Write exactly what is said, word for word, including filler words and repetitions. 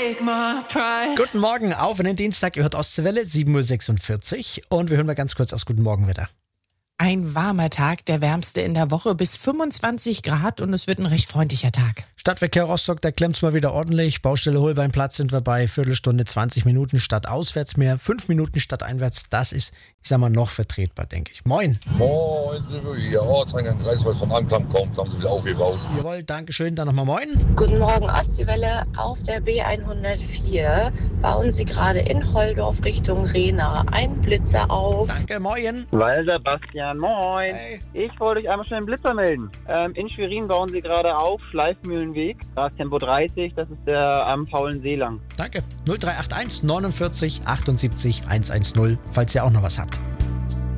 Guten Morgen, auf in den Dienstag. Ihr hört Ostwelle, sieben Uhr sechsundvierzig. Und wir hören mal ganz kurz aufs Guten Morgenwetter. Ein warmer Tag, der wärmste in der Woche, bis fünfundzwanzig Grad, und es wird ein recht freundlicher Tag. Stadtverkehr Rostock, da klemmt's mal wieder ordentlich. Baustelle Holbeinplatz sind wir bei Viertelstunde, zwanzig Minuten statt auswärts mehr. fünf Minuten statt einwärts, das ist, ich sag mal, noch vertretbar, denke ich. Moin. Moin, hier Ortseingang Greifswald von Anklam kommt, haben sie wieder aufgebaut. Jawohl, Dankeschön, dann nochmal moin. Guten Morgen, Ostseewelle. Auf der B hundertvier bauen sie gerade in Holdorf Richtung Rehna einen Blitzer auf. Danke, moin. Walter Bastian, moin. Hey. Ich wollte euch einmal schnell einen Blitzer melden. Ähm, in Schwerin bauen sie gerade auf, Schleifmühlenweg. Da ist Tempo dreißig, das ist der am Faulensee lang. Danke. null drei acht eins neunundvierzig achtundsiebzig hundertzehn, falls ihr auch noch was habt.